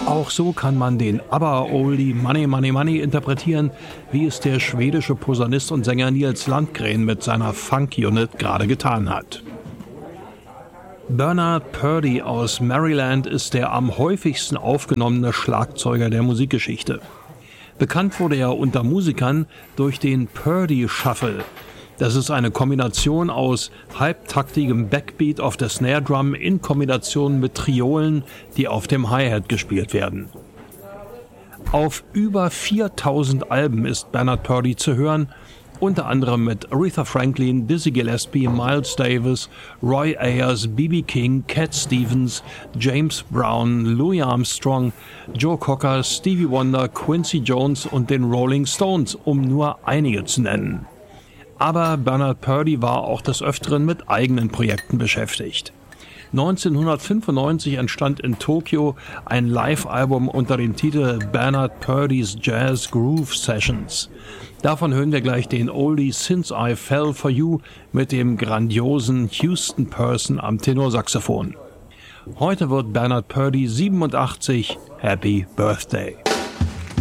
Auch so kann man den ABBA-Oldie Money Money Money interpretieren, wie es der schwedische Posaunist und Sänger Nils Landgren mit seiner Funk-Unit gerade getan hat. Bernard Purdie aus Maryland ist der am häufigsten aufgenommene Schlagzeuger der Musikgeschichte. Bekannt wurde er unter Musikern durch den Purdie Shuffle. Das ist eine Kombination aus halbtaktigem Backbeat auf der Snare Drum in Kombination mit Triolen, die auf dem Hi-Hat gespielt werden. Auf über 4000 Alben ist Bernard Purdie zu hören, unter anderem mit Aretha Franklin, Dizzy Gillespie, Miles Davis, Roy Ayers, B.B. King, Cat Stevens, James Brown, Louis Armstrong, Joe Cocker, Stevie Wonder, Quincy Jones und den Rolling Stones, um nur einige zu nennen. Aber Bernard Purdie war auch des Öfteren mit eigenen Projekten beschäftigt. 1995 entstand in Tokio ein Live-Album unter dem Titel Bernard Purdie's Jazz Groove Sessions. Davon hören wir gleich den Oldie Since I Fell For You mit dem grandiosen Houston Person am Tenorsaxophon. Heute wird Bernard Purdie 87. Happy Birthday!